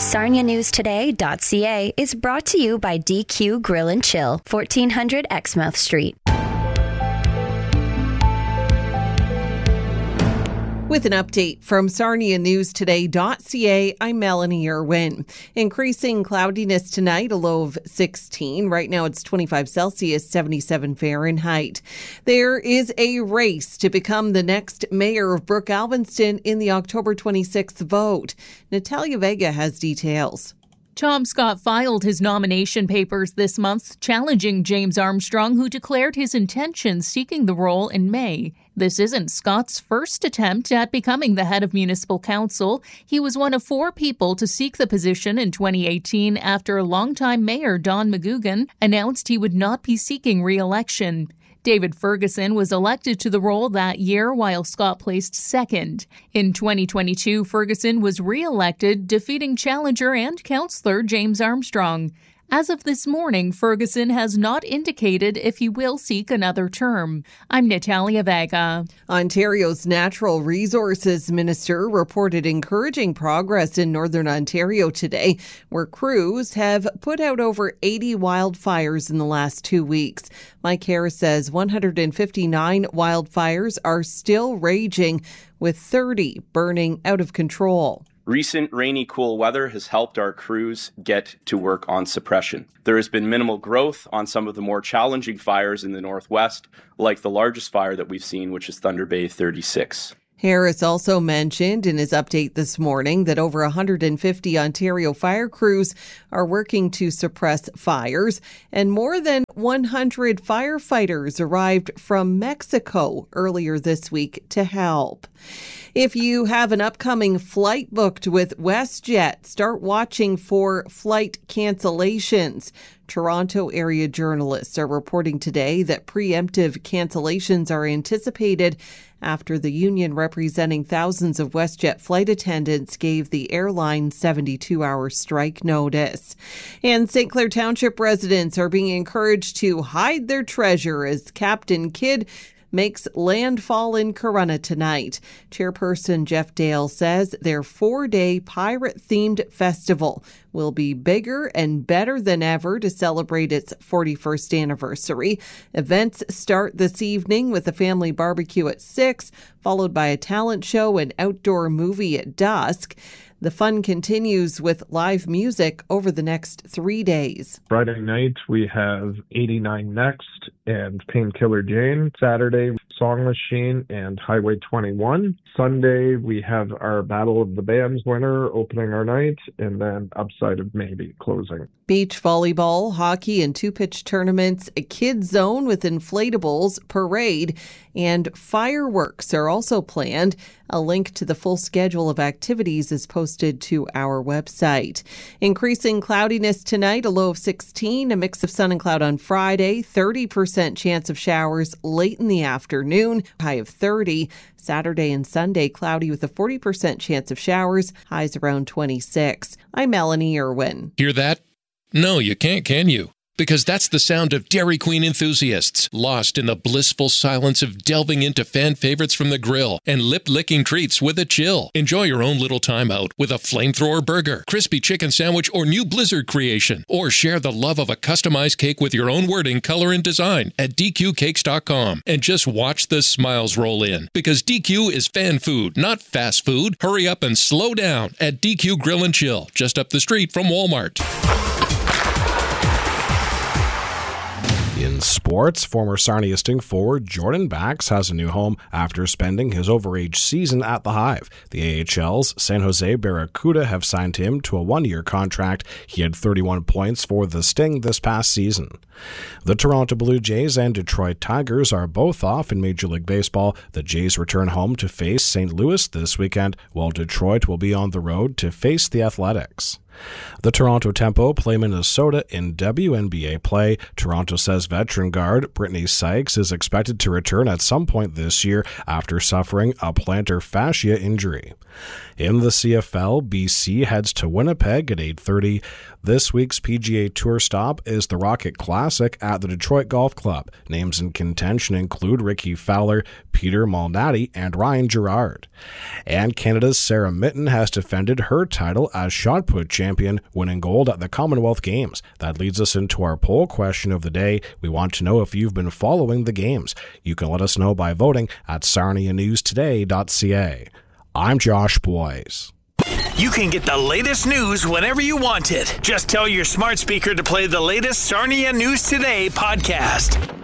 SarniaNewsToday.ca is brought to you by DQ Grill and Chill, 1400 Exmouth Street. With an update from SarniaNewsToday.ca, I'm Melanie Irwin. Increasing cloudiness tonight, a low of 16. Right now it's 25 Celsius, 77 Fahrenheit. There is a race to become the next mayor of Brooke Alvinston in the October 26th vote. Natalia Vega has details. Tom Scott filed his nomination papers this month, challenging James Armstrong, who declared his intention seeking the role in May. This isn't Scott's first attempt at becoming the head of municipal council. He was one of 4 people to seek the position in 2018 after longtime mayor Don McGugan announced he would not be seeking re-election. David Ferguson was elected to the role that year while Scott placed second. In 2022, Ferguson was re-elected, defeating challenger and councillor James Armstrong. As of this morning, Ferguson has not indicated if he will seek another term. I'm Natalia Vega. Ontario's Natural Resources Minister reported encouraging progress in Northern Ontario today, where crews have put out over 80 wildfires in the last 2 weeks. Mike Harris says 159 wildfires are still raging, with 30 burning out of control. Recent rainy, cool weather has helped our crews get to work on suppression. There has been minimal growth on some of the more challenging fires in the northwest, like the largest fire that we've seen, which is Thunder Bay 36. Harris also mentioned in his update this morning that over 150 Ontario fire crews are working to suppress fires, and more than 100 firefighters arrived from Mexico earlier this week to help. If you have an upcoming flight booked with WestJet, start watching for flight cancellations. Toronto area journalists are reporting today that preemptive cancellations are anticipated after the union representing thousands of WestJet flight attendants gave the airline 72-hour strike notice. And St. Clair Township residents are being encouraged to hide their treasure as Captain Kidd makes landfall in Corunna tonight. Chairperson Jeff Dale says their 4-day pirate-themed festival will be bigger and better than ever to celebrate its 41st anniversary. Events start this evening with a family barbecue at 6, followed by a talent show and outdoor movie at dusk. The fun continues with live music over the next 3 days. Friday night, we have 89 Next and Painkiller Jane. Saturday, Song Machine and Highway 21. Sunday, we have our Battle of the Bands winner opening our night, and then Upside of Maybe closing. Beach volleyball, hockey, and 2-pitch tournaments, a kids zone with inflatables, parade, and fireworks are also planned. A link to the full schedule of activities is posted to our website. Increasing cloudiness tonight, a low of 16, a mix of sun and cloud on Friday, 30% chance of showers late in the afternoon, high of 30. Saturday and Sunday, cloudy with a 40% chance of showers, highs around 26. I'm Melanie Irwin. Hear that? No, you can't, can you? Because that's the sound of Dairy Queen enthusiasts, lost in the blissful silence of delving into fan favorites from the grill and lip-licking treats with a chill. Enjoy your own little time out with a flamethrower burger, crispy chicken sandwich, or new Blizzard creation. Or share the love of a customized cake with your own wording, color, and design at DQCakes.com. And just watch the smiles roll in, because DQ is fan food, not fast food. Hurry up and slow down at DQ Grill and Chill, just up the street from Walmart. In sports, former Sarnia Sting forward Jordan Bax has a new home after spending his overage season at the Hive. The AHL's San Jose Barracuda have signed him to a 1-year contract. He had 31 points for the Sting this past season. The Toronto Blue Jays and Detroit Tigers are both off in Major League Baseball. The Jays return home to face St. Louis this weekend, while Detroit will be on the road to face the Athletics. The Toronto Tempo play Minnesota in WNBA play. Toronto says veteran guard Brittany Sykes is expected to return at some point this year after suffering a plantar fascia injury. In the CFL, BC heads to Winnipeg at 8:30. This week's PGA Tour stop is the Rocket Classic at the Detroit Golf Club. Names in contention include Ricky Fowler, Peter Malnati, and Ryan Gerard. And Canada's Sarah Mitten has defended her title as shot put champion, winning gold at the Commonwealth Games. That leads us into our poll question of the day. We want to know if you've been following the games. You can let us know by voting at sarnianewstoday.ca. I'm Josh Boyes. You can get the latest news whenever you want it. Just tell your smart speaker to play the latest Sarnia News Today podcast.